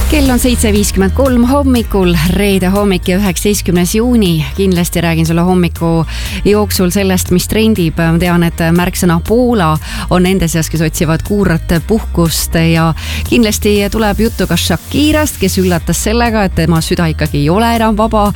Kell on 7.53 hommikul, reede hommik ja 19. juuni. Kindlasti räägin sulle hommiku jooksul sellest, mis trendib. Tean, et märksõna Poola on nende seas, kes otsivad kuurat puhkust ja kindlasti tuleb juttu ka Shakirast, kes üllatas sellega, et tema süda ikkagi ei ole enam vaba